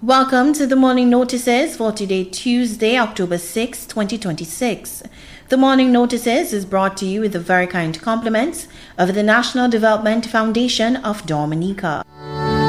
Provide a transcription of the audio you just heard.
Welcome to the Morning Notices for today, Tuesday, October 6, 2026. The Morning Notices is brought to you with the very kind compliments of the National Development Foundation of Dominica.